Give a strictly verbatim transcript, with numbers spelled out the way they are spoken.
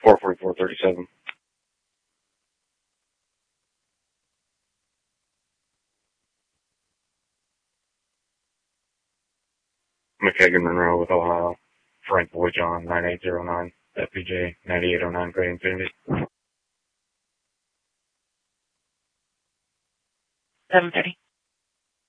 four forty-four thirty-seven. McKagan Monroe with Ohio. Frank Boy John, nine eight zero nine. F P J, ninety-eight oh nine, Great Infinity. seven thirty.